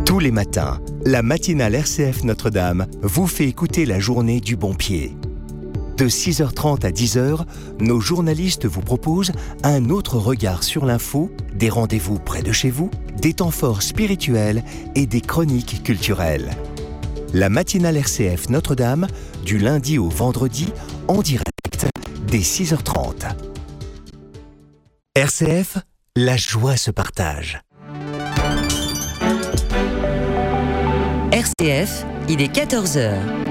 Tous les matins, la matinale RCF Notre-Dame vous fait écouter la journée du bon pied. De 6h30 à 10h, nos journalistes vous proposent un autre regard sur l'info, des rendez-vous près de chez vous, des temps forts spirituels et des chroniques culturelles. La matinale RCF Notre-Dame, du lundi au vendredi, en direct, dès 6h30. RCF, la joie se partage. RCF, il est 14h.